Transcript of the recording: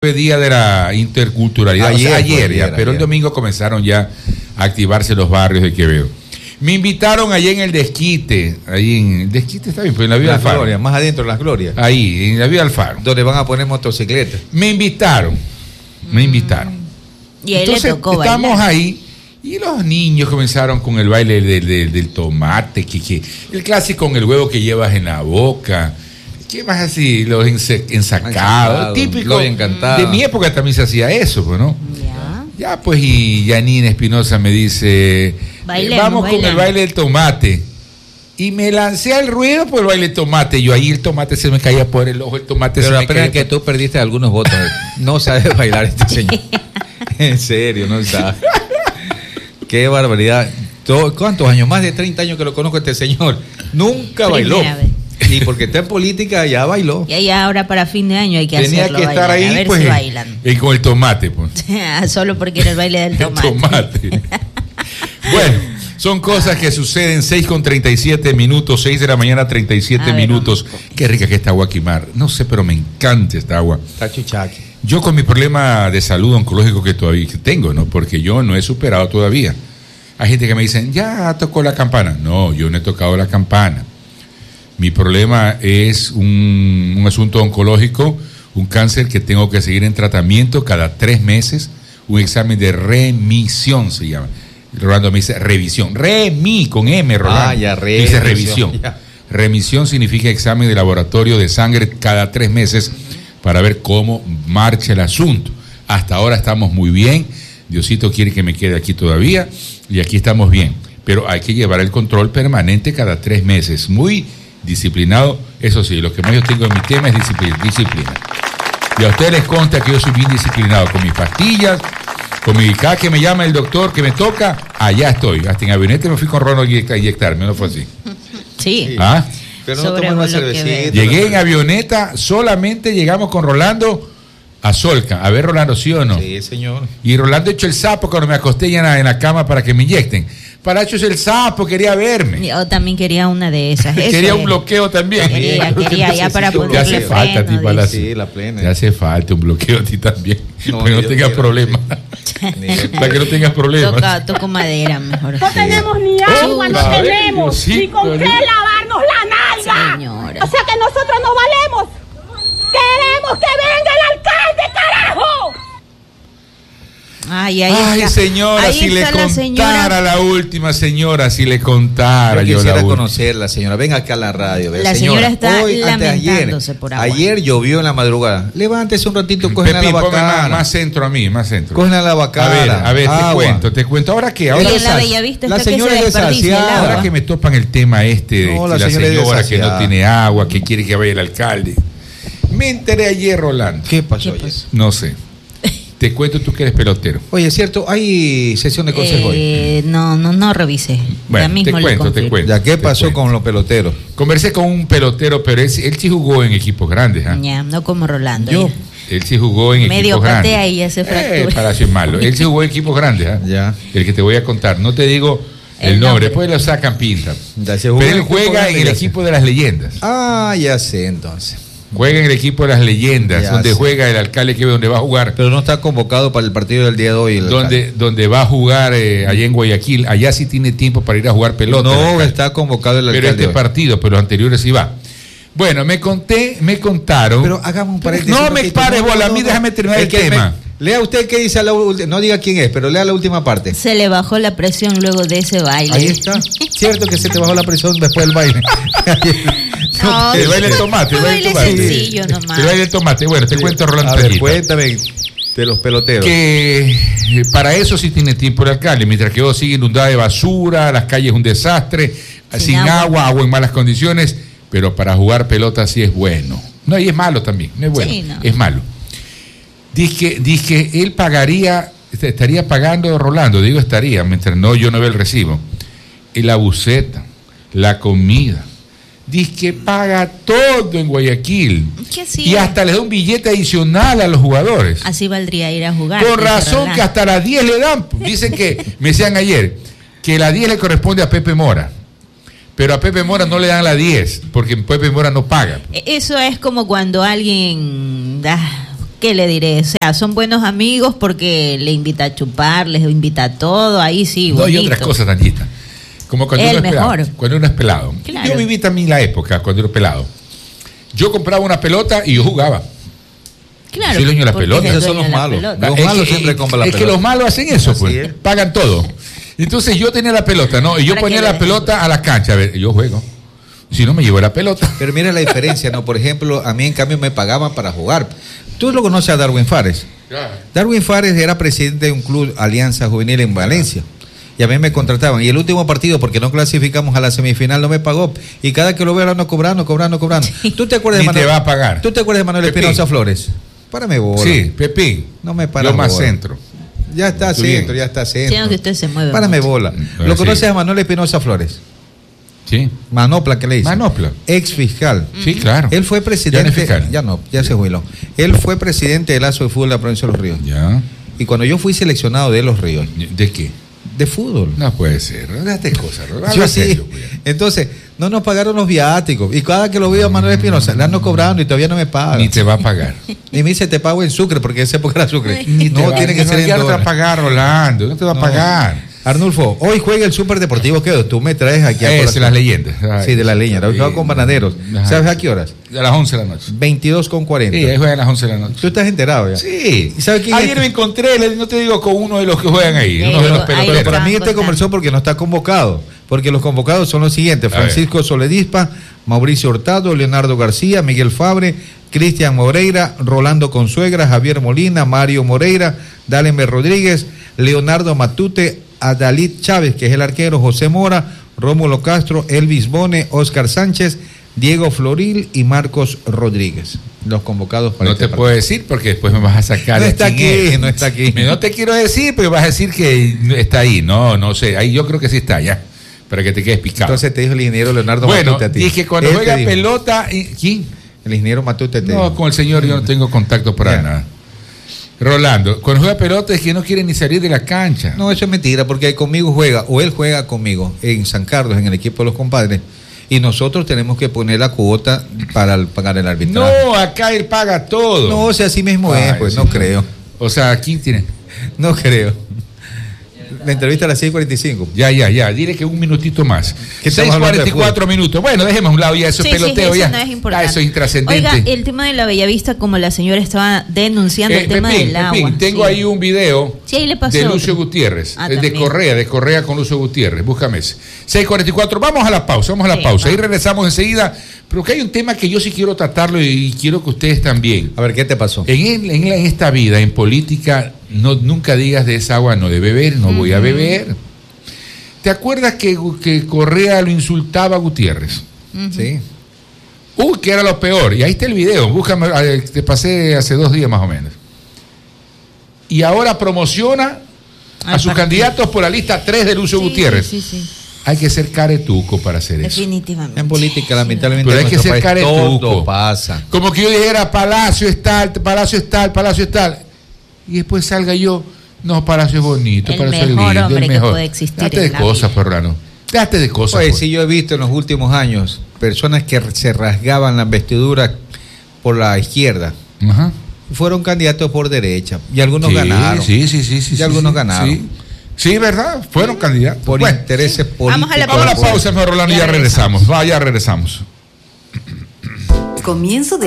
fue día de la interculturalidad. Ayer ya, pero el domingo comenzaron ya a activarse los barrios de Quevedo. Me invitaron allá en el Desquite. Ahí en el Desquite está bien, pero en la Vía Alfaro. Gloria, más adentro, Las Glorias. Ahí, en la Vía Alfaro. Donde van a poner motocicletas. Me invitaron. Y ahí entonces, le tocó estamos bailar. ahí y los niños comenzaron con el baile del tomate, que el clásico con el huevo que llevas en la boca. ¿Qué más así? Los ensacados. Típico. De mi época también se hacía eso, pues, ¿no? Ya, pues, y Janine Espinosa me dice, vamos con el baile del tomate. Y me lancé al ruedo por el baile del tomate. Yo ahí el tomate se me caía por el ojo, el tomate pero se me caía. Pero que tú perdiste algunos votos. No sabes bailar este señor. En serio, no sabes. Qué barbaridad. ¿Cuántos años? Más de 30 años que lo conozco a este señor. Nunca bailó. Y porque está en política ya bailó. Y ahí ahora para fin de año hay que tenía hacerlo que estar bailar, ahí, a ver pues, si bailan. Y con el tomate, pues. Solo porque era el baile del tomate. Bueno, son cosas que suceden. 6:37 minutos, 6 de la mañana, 37 minutos. Qué rica que esta agua Quimar. No sé, pero me encanta esta agua. Está chuchaqui. Yo con mi problema de salud oncológico que todavía tengo, ¿no? Porque yo no he superado todavía. Hay gente que me dice, ya tocó la campana. No, yo no he tocado la campana. Mi problema es un asunto oncológico, un cáncer que tengo que seguir en tratamiento cada 3 meses, un examen de remisión se llama. Rolando me dice revisión. Con M, Rolando. Ya, dice revisión. Ya. Remisión significa examen de laboratorio de sangre cada 3 meses para ver cómo marcha el asunto. Hasta ahora estamos muy bien. Diosito quiere que me quede aquí todavía y aquí estamos bien. Pero hay que llevar el control permanente cada 3 meses. Muy disciplinado, eso sí, lo que más yo tengo en mi tema es disciplina. Y a ustedes les consta que yo soy bien disciplinado con mis pastillas, con mi cada que me llama el doctor que me toca, allá estoy. Hasta en avioneta me fui con Ronald a inyectarme, ¿no fue así? Sí. ¿Ah? Pero no toman una cervecita. Llegué en avioneta, solamente llegamos con Rolando a Solca. A ver, Rolando, ¿sí o no? Sí, señor. Y Rolando echó el sapo cuando me acosté ya en la cama para que me inyecten. Paracho es el sapo, quería verme. Yo también quería una de esas. Quería un bloqueo también. Quería ya para poder. Te hace falta a ti, Palacio. Sí, la plena. Te hace falta un bloqueo a ti también. No, para que no tengas problemas. Para que no tengas problemas. Toco madera mejor. No tenemos ni agua, no tenemos ni con qué lavarnos la nalga. Señora. O sea que nosotros no valemos. ¡Queremos que venga el alcalde, carajo! Ay, señora, ahí si le contara señora. la última señora, si le contara yo la conocerla, señora. Venga acá a la radio. La señora está lamentándose por agua. Ayer llovió en la madrugada. Levántese un ratito, cogen a la bacana. Más centro a mí, más centro. Cogen a la bacana. A ver, te cuento. ¿Ahora qué? Ahora la Bellavista la señora es desasiada. Ahora que me topan el tema de que la señora que no tiene agua, que quiere que vaya el alcalde. Me enteré ayer, Rolando. ¿Qué pasó ayer? No sé. Te cuento tú que eres pelotero. Oye, es cierto, ¿hay sesión de consejo hoy? No revisé. Bueno, te cuento. ¿Ya qué pasó con los peloteros? Conversé con un pelotero, pero él sí jugó en equipos grandes. Ya, no como Rolando. Él sí jugó en equipos grandes. Medio patea y ya se fractura. Palacio es malo. Él sí jugó en equipos grandes. Ya. El que te voy a contar. No te digo el nombre. Después lo sacan pinta. Pero él juega en el equipo de las leyendas. Ah, ya sé entonces. Juega en el equipo de las leyendas, donde juega el alcalde que donde va a jugar. Pero no está convocado para el partido del día de hoy. Donde va a jugar allá en Guayaquil. Allá sí tiene tiempo para ir a jugar pelota. No está convocado el alcalde. Pero partido, pero los anteriores sí va. Bueno, me contaron. Pero hagamos un paréntesis. No me pares, bola, a mí déjame terminar el tema. Lea usted qué dice, no diga quién es, pero lea la última parte. Se le bajó la presión luego de ese baile. Ahí está. Cierto que se te bajó la presión después del baile. No, el baile de tomate. El baile sencillo nomás. El baile de tomate. Bueno, te cuento, Rolando. A ver, cuéntame de los peloteros. Que para eso sí tiene tiempo el alcalde, mientras que sigue inundada de basura, las calles un desastre, sin agua en malas condiciones, pero para jugar pelota sí es bueno. No, y es malo también, no es bueno, sí, no. Es malo. Dice él estaría pagando, Rolando, mientras yo no veo el recibo, la buceta, la comida. Dice que paga todo en Guayaquil. Y hasta le da un billete adicional a los jugadores. Así valdría ir a jugar. Con razón que hasta las 10 le dan. Dicen que, me decían ayer, que la 10 le corresponde a Pepe Mora. Pero a Pepe Mora no le dan la 10, porque Pepe Mora no paga. Eso es como cuando alguien ¿qué le diré? O sea, son buenos amigos porque le invita a chupar, les invita a todo, ahí sí, No, y bonito. otras cosas, Tantita. Como cuando El uno es pelado. mejor. Cuando uno es pelado. Claro. Yo viví también la época cuando era pelado. Yo compraba una pelota y yo jugaba. Claro, Soy dueño de la porque pelota. es el Esos son dueño los de la malos. pelota. Los malos siempre compran la Es que pelota. los malos hacen eso, Así pues. es. Pagan todo. Entonces yo tenía la pelota, ¿no? Y yo Para ponía que le la dejen. pelota a la cancha. A ver, yo juego. Si no, me llevo la pelota. Pero mira la diferencia, ¿no? Por ejemplo, a mí en cambio me pagaban para jugar. Tú lo conoces a Darwin Fares. Darwin Fares era presidente de un club Alianza Juvenil en Valencia. Y a mí me contrataban. Y el último partido, porque no clasificamos a la semifinal, no me pagó. Y cada que lo veo, no cobrando. ¿Tú te acuerdas Ni te va a pagar. ¿Tú te acuerdas de Manuel Pepín. Espinosa Flores? Párame bola. Sí, Pepín. No me para Yo más bola. centro. Ya está Tú bien. centro, ya está centro. Siento que usted se mueve Párame mucho. bola. Sí. ¿Lo conoces a Manuel Espinosa Flores? Sí. Manopla, ¿qué le dice? Manopla. Ex fiscal. Sí, claro. Él fue Ya no presidente. es fiscal. Ya se jubiló. Él fue presidente del Lazo de Fútbol de la provincia de Los Ríos. Ya. Y cuando yo fui seleccionado de Los Ríos, ¿De qué? de fútbol. No puede ser. No date cosas. ¿no? Yo Habla sí. serio, pues. Entonces, no nos pagaron los viáticos. Y cada que lo veo a Manuel Espinosa, le ando cobrando y todavía no me pagan. Ni te va a pagar. Y me dice, te pago en Sucre, porque en esa época era Sucre. Ni te No, va- tiene que no, ser en ya no te va a dólares. pagar, Rolando. No te va a No. pagar. Arnulfo, hoy juega el Super Deportivo que tú me traes aquí a Es colación. las leyendas. Sí, de la leña. Hoy juega con Bananeros. Ajá. ¿Sabes a qué horas? A las 11 de la noche. 22:40. Sí, ahí juegan a las 11 de la noche. ¿Tú estás enterado ya? Sí. ¿Y sabe quién Ayer es? me encontré, no te digo, con uno de los que juegan ahí. Uno de los Ahí Pero peloteros. para mí Estaban este conversó porque no está convocado. Porque los convocados son los siguientes: A ver. Francisco Soledispa, Mauricio Hurtado, Leonardo García, Miguel Fabre, Cristian Moreira, Rolando Consuegra, Javier Molina, Mario Moreira, Dalenber Rodríguez, Leonardo Matute, Adalid Chávez, que es el arquero, José Mora, Rómulo Castro, Elvis Bone, Oscar Sánchez, Diego Floril y Marcos Rodríguez. Los convocados para No este te puedo decir porque después me vas a sacar. No de está quién aquí, es. no está aquí. No te quiero decir porque vas a decir que está ahí. No sé. Ahí yo creo que sí está ya. Para que te quedes picado. Entonces te dijo el ingeniero Leonardo bueno, Matute a ti. dije cuando Él te juega dijo. pelota. ¿Quién? El ingeniero Matute te No, dijo. con el señor yo no tengo contacto para Ya. nada. Rolando, cuando juega pelota es que no quiere ni salir de la cancha. No, eso es mentira, porque conmigo juega, o él juega conmigo en San Carlos, en el equipo de los compadres, y nosotros tenemos que poner la cuota para pagar el arbitraje. No, acá él paga todo. No, o sea, así mismo Ay, es, pues, sí. no creo. O sea, aquí tiene. No creo. La entrevista a las 6:45. Ya. Dile que un minutito más. ¿Qué estamos hablando de 6:44 minutos. Bueno, dejemos a un lado ya eso Sí, peloteo sí, ya. eso no es importante. Ah, eso es intrascendente. Oiga, el tema de la Bellavista, como la señora estaba denunciando el tema Pepín, del agua. Pepín, tengo sí. ahí un video Sí, ahí le pasó de Lucio otro. Gutiérrez, Ah, de también. Correa con Lucio Gutiérrez. Búscame ese. 6:44. Vamos a la pausa, Sí, Ahí vamos. regresamos enseguida. Pero que hay un tema que yo sí quiero tratarlo y quiero que ustedes también. A ver, ¿qué te pasó? En esta vida, en política, nunca digas de esa agua no de beber, no voy a beber. ¿Te acuerdas que Correa lo insultaba a Gutiérrez? Sí. Que era lo peor. Y ahí está el video. Búscame, te pasé hace 2 días más o menos. Y ahora promociona a Al sus partido. candidatos por la lista 3 de Lucio Sí, Gutiérrez. Sí. Hay que ser caretuco para hacer eso. Definitivamente. En política, lamentablemente, Pero hay en que nuestro ser país caretuco. todo pasa. Como que yo dijera, Palacio es tal, Palacio es tal, Palacio es tal. Y después salga yo, no, Palacio es bonito, El Palacio es mejor lindo, hombre el que mejor. puede existir Date en de la cosas, vida. Ferrano. Date de cosas. Pues pues. sí, yo he visto en los últimos años personas que se rasgaban las vestiduras por la izquierda. Ajá. Fueron candidatos por derecha. Y algunos Sí, ganaron. Sí. Y algunos ganaron. Sí. Sí, ¿verdad? Fueron candidatos. Por Bueno, intereses políticos. Vamos a la vamos a la pausa, señor Rolando, y ya regresamos. Va, ya regresamos. Comienzo de